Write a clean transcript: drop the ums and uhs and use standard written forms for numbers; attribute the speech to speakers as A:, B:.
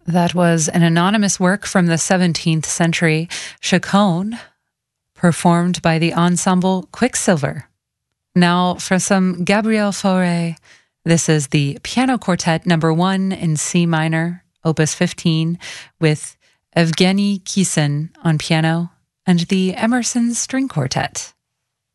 A: That was an anonymous work from the 17th century, Chaconne, performed by the ensemble Quicksilver. Now for some Gabriel Fauré. This is the Piano Quartet number 1 in C minor, opus 15, with Evgeny Kissin on piano and the Emerson String Quartet.